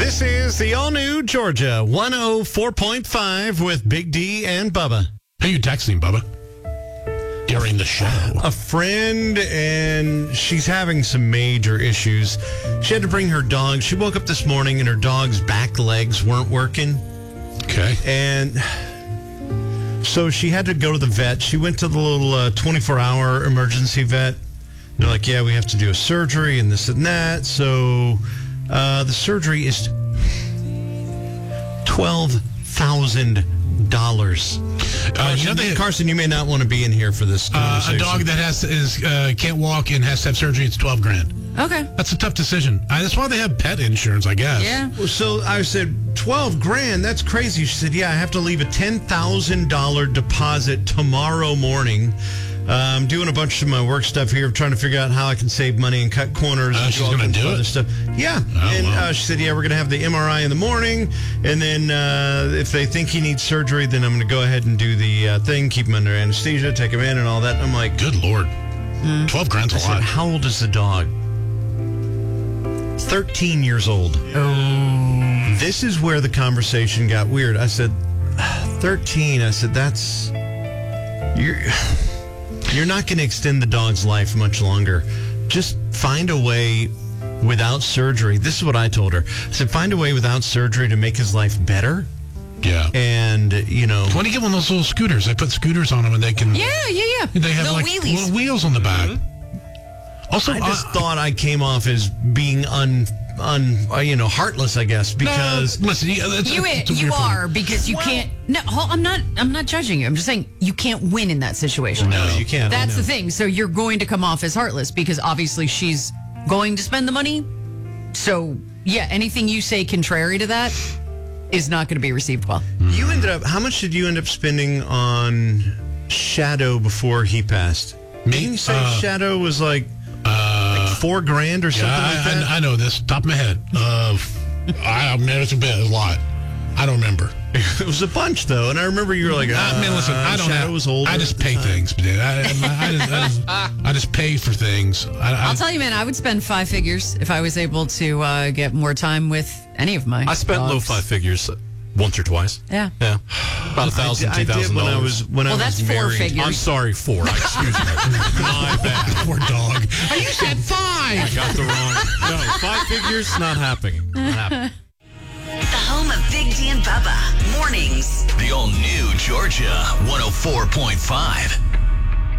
This is the all-new Georgia 104.5 with Big D and Bubba. Who are you texting, Bubba? During the show. A friend, and she's having some major issues. She had to bring her dog. She woke up this morning and her dog's back legs weren't working. Okay. And so she had to go to the vet. She went to the little 24-hour emergency vet. They're like, yeah, we have to do a surgery and this and that. So the surgery is $12,000. Carson, you may not want to be in here for this conversation. A dog that can't walk and has to have surgery, it's $12,000. Okay. That's a tough decision. That's why they have pet insurance, I guess. Yeah. So I said, $12,000? That's crazy. She said, yeah, I have to leave a $10,000 deposit tomorrow morning. I'm doing a bunch of my work stuff here, trying to figure out how I can save money and cut corners. And she's going to do it? Stuff. Yeah. She said, yeah, we're going to have the MRI in the morning. And then if they think he needs surgery, then I'm going to go ahead and do the thing, keep him under anesthesia, take him in and all that. And I'm like, good Lord. $12,000's a lot. How old is the dog? 13 years old. Oh. This is where the conversation got weird. I said, 13. I said, You're not going to extend the dog's life much longer. Just find a way without surgery. This is what I told her. I said, find a way without surgery to make his life better. Yeah. And, why don't you get one of those little scooters? They put scooters on them and they can... Yeah. They have little like wheelies. little wheels on the back. Also, I just thought I came off as being heartless, I guess, because no, listen, you are because you can't. No, I'm not judging you. I'm just saying you can't win in that situation. No, you can't. That's the thing. So you're going to come off as heartless because obviously she's going to spend the money. So yeah, anything you say contrary to that is not going to be received well. You ended up. How much did you end up spending on Shadow before he passed? Didn't you say Shadow was like $4,000 or something like that? I know this top of my head. I mean, it's a lot. I don't remember. It was a bunch though, and I remember you were like, listen, I don't Shadow know. was older. I just pay things, dude. I just pay for things. I'll tell you, man, I would spend 5 figures if I was able to get more time with any of my I spent dogs. low 5 figures once or twice. Yeah. About $1,000, I did $2,000. when I was that's married. 4 figures. I'm sorry, 4. Excuse me. My bad. Poor dog. You said 5. I got the wrong. No, 5 figures, not happening. Not happening. The home of Big D and Bubba. Mornings. The all-new Georgia 104.5.